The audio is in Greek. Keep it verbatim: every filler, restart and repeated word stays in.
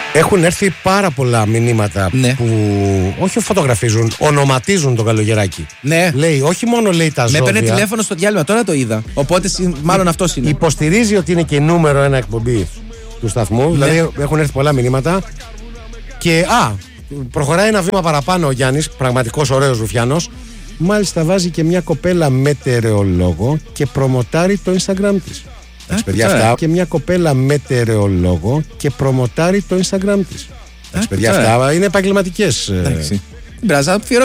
Έχουν έρθει πάρα πολλά μηνύματα Ναι. που όχι φωτογραφίζουν, ονοματίζουν το καλογεράκι. Ναι. Λέει, όχι μόνο λέει τα Με ζώδια. έπαιρνε τηλέφωνο στο διάλειμμα, τώρα το είδα. Οπότε συ- μάλλον αυτό είναι. Υποστηρίζει ότι είναι και νούμερο ένα εκπομπή του σταθμού. Ναι. Δηλαδή έχουν έρθει πολλά μηνύματα. Και α, προχωράει ένα βήμα παραπάνω ο Γιάννης, πραγματικός ωραίος Ρουφιάνος. Μάλιστα βάζει και μια κοπέλα μετεωρολόγο και προμοτάρει το Instagram της. Εντάξει, παιδιά, τώρα. αυτά. Και μια κοπέλα μετεωρολόγο και προμοτάρει το Instagram της. Εντάξει, παιδιά, τώρα. αυτά είναι επαγγελματικές. Εντάξει. Μπράζα,